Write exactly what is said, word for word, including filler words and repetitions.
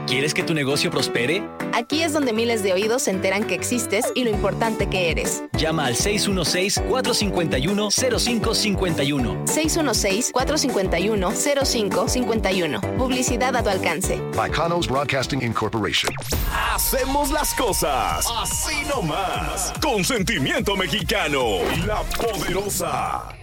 ¿Quieres que tu negocio prospere? Aquí es donde miles de oídos se enteran que existes y lo importante que eres. Llama al seis uno seis, cuatro cinco uno, cero cinco cinco uno. seis uno seis, cuatro cinco uno, cero cinco cinco uno. Publicidad a tu alcance. Bacanos Broadcasting Incorporation. Hacemos las cosas así nomás. Con sentimiento mexicano. La Poderosa.